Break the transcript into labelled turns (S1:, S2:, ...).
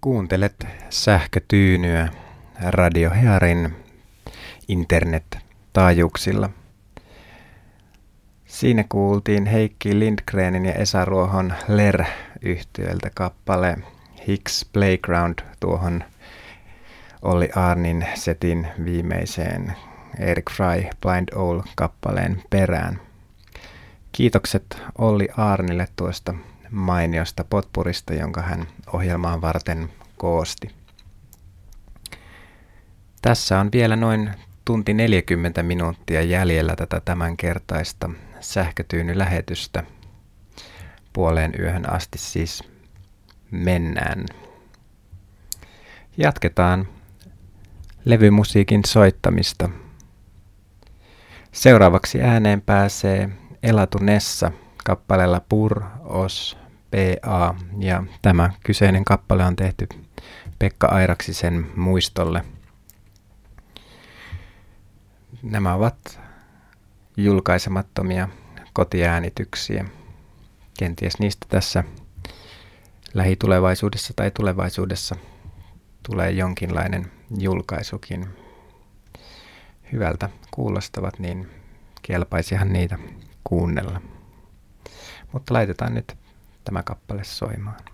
S1: Kuuntelet sähkötyynyä Radio Hearin internet-taajuuksilla. Siinä kuultiin Heikki Lindgrenin ja Esa Ruohon Ler-yhtyöltä kappale Hicks Playground tuohon Olli Arnin setin viimeiseen Eric Fry Blind Owl-kappaleen perään. Kiitokset Olli Arnille tuosta mainiosta potpurista, jonka hän ohjelmaan varten koosti. Tässä on vielä noin tunti 40 minuuttia jäljellä tätä tämänkertaista sähkötyynylähetystä. Puoleen yöhön asti siis mennään. Jatketaan levymusiikin soittamista. Seuraavaksi ääneen pääsee Elatu Nessa kappaleella Pur Os P.A. ja tämä kyseinen kappale on tehty Pekka Airaksisen muistolle. Nämä ovat julkaisemattomia kotiäänityksiä. Kenties niistä tässä lähitulevaisuudessa tai tulevaisuudessa tulee jonkinlainen julkaisukin. Hyvältä kuulostavat, niin kelpaisihan niitä kuunnella. Mutta laitetaan nyt tämä kappale soimaan.